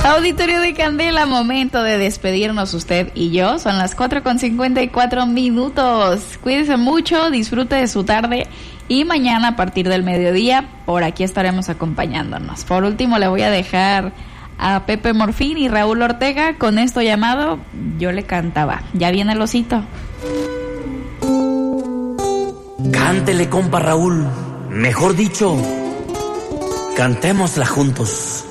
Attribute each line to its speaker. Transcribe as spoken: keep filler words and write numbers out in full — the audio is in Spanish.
Speaker 1: Auditorio de Candela, momento de despedirnos usted y yo. Son las cuatro con cincuenta y cuatro minutos. Cuídese mucho, disfrute de su tarde y mañana a partir del mediodía por aquí estaremos acompañándonos. Por último le voy a dejar a Pepe Morfín y Raúl Ortega con esto llamado Yo le cantaba. Ya viene el osito.
Speaker 2: Cántele, compa Raúl. Mejor dicho, cantémosla juntos.